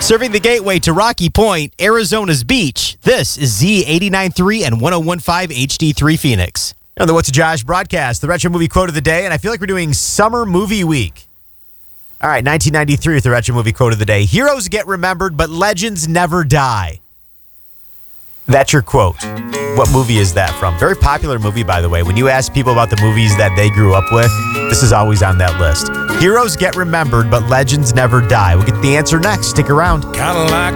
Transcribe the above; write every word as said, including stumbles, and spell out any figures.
Serving the gateway to Rocky Point, Arizona's beach. This is Z eighty-nine point three and one oh one point five H D three Phoenix. On the What's a Josh broadcast, the Retro Movie Quote of the Day, and I feel like we're doing Summer Movie Week. All right, nineteen ninety-three with the Retro Movie Quote of the Day. Heroes get remembered, but legends never die. That's your quote. What movie is that from? Very popular movie, by the way. When you ask people about the movies that they grew up with, this is always on that list. Heroes get remembered, but legends never die. We'll get the answer next. Stick around. Kinda like